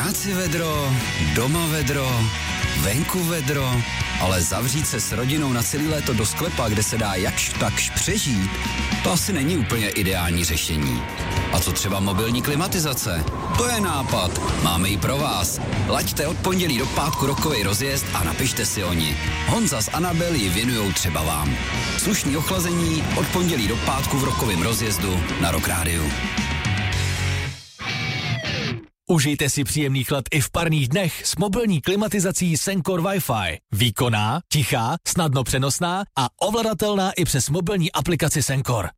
práci vedro, doma vedro, venku vedro, ale zavřít se s rodinou na celý léto do sklepa, kde se dá jakž takž přežít, to asi není úplně ideální řešení. A co třeba mobilní klimatizace? To je nápad. Máme ji pro vás. Laďte od pondělí do pátku rokový rozjezd a napište si o ní. Honza s Anabel ji věnujou třeba vám. Slušný ochlazení od pondělí do pátku v rokovém rozjezdu na Rock Rádiu. Užijte si příjemný chlad i v parních dnech s mobilní klimatizací Sencor Wi-Fi. Výkonná, tichá, snadno přenosná a ovladatelná i přes mobilní aplikaci Sencor.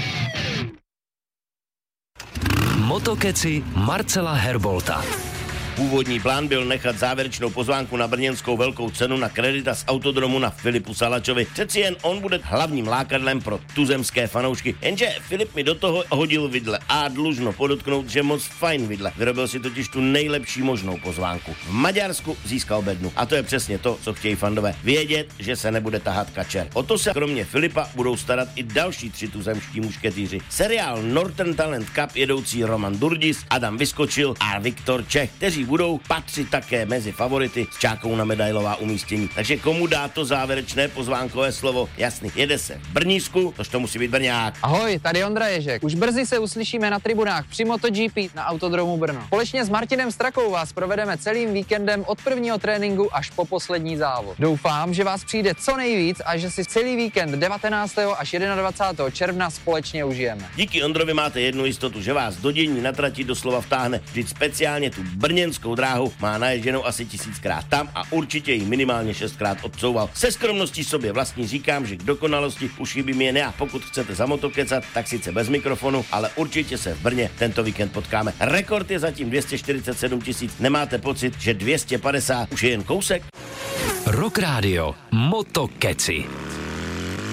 Motokeci Marcela Herbolta. Původní plán byl nechat závěrečnou pozvánku na brněnskou velkou cenu na kredita z autodromu na Filipu Salačovi. Přeci jen on bude hlavním lákadlem pro tuzemské fanoušky. Jenže Filip mi do toho hodil vidle a dlužno podotknout, že moc fajn vidle. Vyrobil si totiž tu nejlepší možnou pozvánku. V Maďarsku získal bednu. A to je přesně to, co chtějí fandové. Vědět, že se nebude tahat kačer. O to se kromě Filipa budou starat i další 3 tuzemští mušketýři. Seriál Northern Talent Cup jedoucí Roman Durdis, Adam Vyskočil a Viktor Čech, kteří budou patřit také mezi favority s čákou na medailová umístění. Takže komu dá to závěrečné pozvánkové slovo? Jasný, jede se v Brnísku, tož to musí být Brňák. Ahoj, tady Ondra Ježek. Už brzy se uslyšíme na tribunách při MotoGP na Autodromu Brno. Společně s Martinem Strakou vás provedeme celým víkendem od prvního tréninku až po poslední závod. Doufám, že vás přijde co nejvíc a že si celý víkend 19. až 21. června společně užijeme. Díky Ondrovi máte jednu jistotu, že vás do dění na trati doslova vtáhne. Vždyť speciálně tu brněnskou dráhu má naježděnou asi 1000krát tam a určitě ji minimálně 6krát odcouval. Se skromností sobě vlastní říkám, že k dokonalosti už chybím jen já. Pokud chcete za motokecat, tak sice bez mikrofonu, ale určitě se v Brně tento víkend potkáme. Rekord je zatím 247 000. Nemáte pocit, že 250 už je jen kousek? Rock Radio Motokeci.